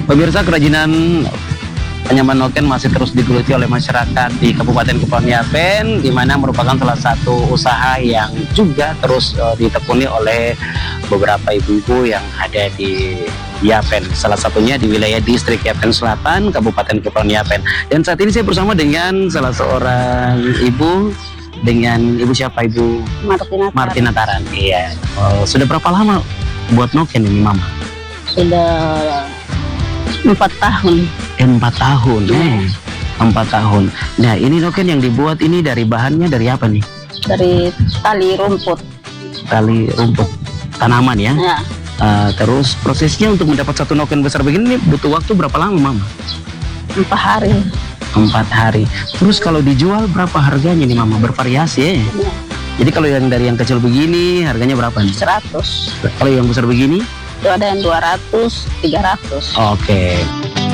Pemirsa, kerajinan anyaman noken masih terus digeluti oleh masyarakat di Kabupaten Kepulauan Yapen, di mana merupakan salah satu usaha yang juga terus ditekuni oleh beberapa ibu-ibu yang ada di Yapen. Salah satunya di wilayah distrik Yapen Selatan, Kabupaten Kepulauan Yapen. Dan saat ini saya bersama dengan salah seorang ibu, dengan ibu siapa, Ibu? Martina Taran. Iya. Sudah berapa lama buat noken ini, Mama? Sudah 4 tahun. 4 tahun. 4 tahun. Nah, ini noken yang dibuat ini dari bahannya dari apa nih? Dari tali rumput. Tali rumput tanaman ya. Ya, Terus prosesnya untuk mendapat satu noken besar begini butuh waktu berapa lama, Mama? 4 hari. 4 hari. Terus kalau dijual berapa harganya nih, Mama? Bervariasi ya? Ya, Jadi kalau yang dari yang kecil begini harganya berapa nih? 100. Kalau yang besar begini? Itu ada yang 200, 300. Oke.